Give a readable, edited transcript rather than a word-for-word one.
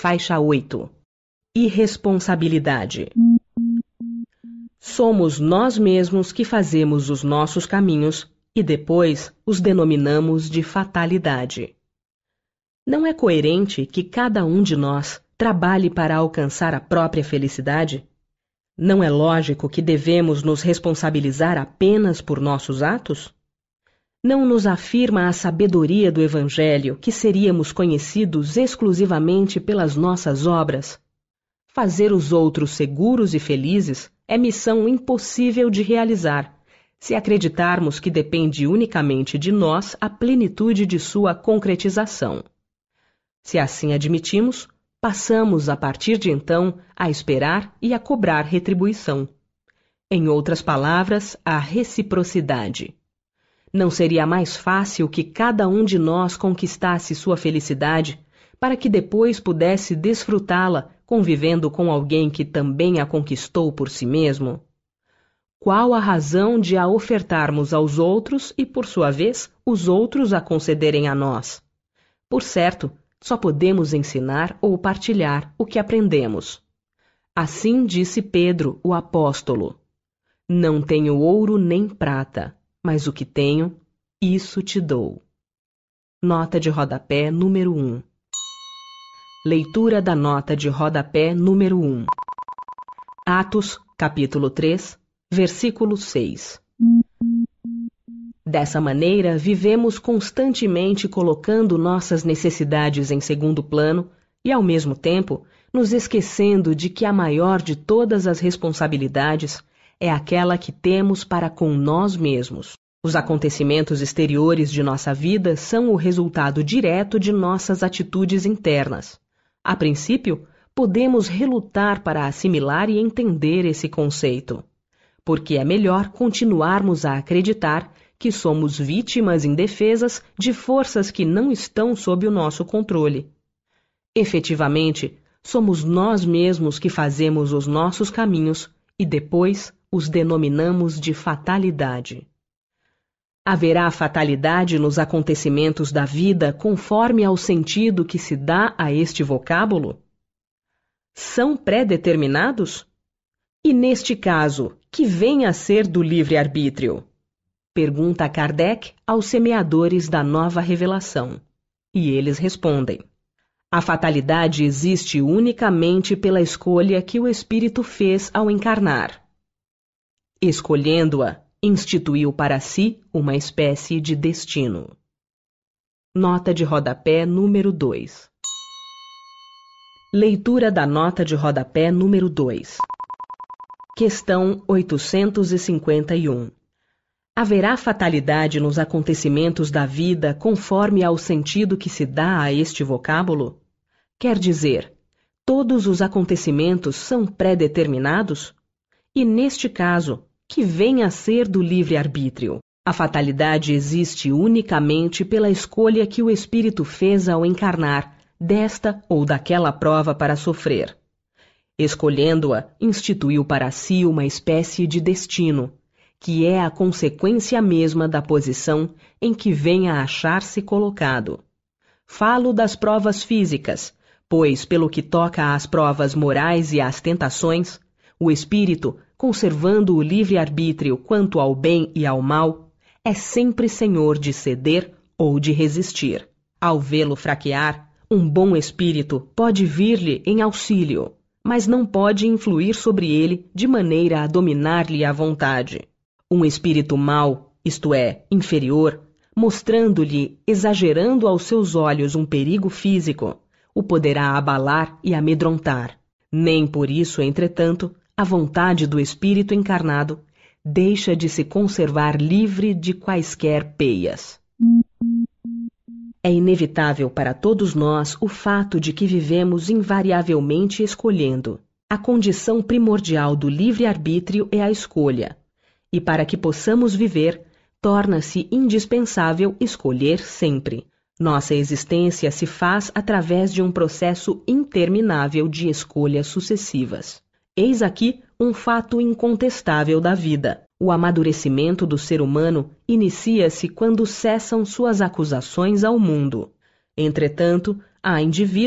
Faixa 8. Irresponsabilidade. Somos nós mesmos que fazemos os nossos caminhos e depois os denominamos de fatalidade. Não é coerente que cada um de nós trabalhe para alcançar a própria felicidade? Não é lógico que devemos nos responsabilizar apenas por nossos atos? Não nos afirma a sabedoria do Evangelho que seríamos conhecidos exclusivamente pelas nossas obras? Fazer os outros seguros e felizes é missão impossível de realizar, se acreditarmos que depende unicamente de nós a plenitude de sua concretização. Se assim admitimos, passamos a partir de então a esperar e a cobrar retribuição. Em outras palavras, a reciprocidade. Não seria mais fácil que cada um de nós conquistasse sua felicidade, para que depois pudesse desfrutá-la convivendo com alguém que também a conquistou por si mesmo? Qual a razão de a ofertarmos aos outros e, por sua vez, os outros a concederem a nós? Por certo, só podemos ensinar ou partilhar o que aprendemos. Assim disse Pedro, o apóstolo: Não tenho ouro nem prata, mas o que tenho, isso te dou. Nota de rodapé número 1. Leitura da nota de rodapé número 1. Atos, capítulo 3, versículo 6. Dessa maneira, vivemos constantemente colocando nossas necessidades em segundo plano e, ao mesmo tempo, nos esquecendo de que a maior de todas as responsabilidades é aquela que temos para com nós mesmos. Os acontecimentos exteriores de nossa vida são o resultado direto de nossas atitudes internas. A princípio, podemos relutar para assimilar e entender esse conceito, porque é melhor continuarmos a acreditar que somos vítimas indefesas de forças que não estão sob o nosso controle. Efetivamente, somos nós mesmos que fazemos os nossos caminhos e depois os denominamos de fatalidade. Haverá fatalidade nos acontecimentos da vida conforme ao sentido que se dá a este vocábulo? São pré-determinados? E neste caso, que vem a ser do livre-arbítrio? Pergunta Kardec aos semeadores da nova revelação. E eles respondem: a fatalidade existe unicamente pela escolha que o espírito fez ao encarnar. Escolhendo-a, instituiu para si uma espécie de destino. Nota de rodapé número 2. Leitura da nota de rodapé número 2. Questão 851. Haverá fatalidade nos acontecimentos da vida conforme ao sentido que se dá a este vocábulo? Quer dizer, todos os acontecimentos são pré-determinados? E neste caso, que vem a ser do livre-arbítrio? A fatalidade existe unicamente pela escolha que o espírito fez ao encarnar, desta ou daquela prova para sofrer. Escolhendo-a, instituiu para si uma espécie de destino, que é a consequência mesma da posição em que vem a achar-se colocado. Falo das provas físicas, pois, pelo que toca às provas morais e às tentações, o espírito, conservando o livre-arbítrio quanto ao bem e ao mal, é sempre senhor de ceder ou de resistir. Ao vê-lo fraquear, um bom espírito pode vir-lhe em auxílio, mas não pode influir sobre ele de maneira a dominar-lhe a vontade. Um espírito mau, isto é, inferior, mostrando-lhe, exagerando aos seus olhos um perigo físico, o poderá abalar e amedrontar. Nem por isso, entretanto, a vontade do espírito encarnado deixa de se conservar livre de quaisquer peias. É inevitável para todos nós o fato de que vivemos invariavelmente escolhendo. A condição primordial do livre-arbítrio é a escolha, e para que possamos viver, torna-se indispensável escolher sempre. Nossa existência se faz através de um processo interminável de escolhas sucessivas. Eis aqui um fato incontestável da vida. O amadurecimento do ser humano inicia-se quando cessam suas acusações ao mundo. Entretanto, há indivíduos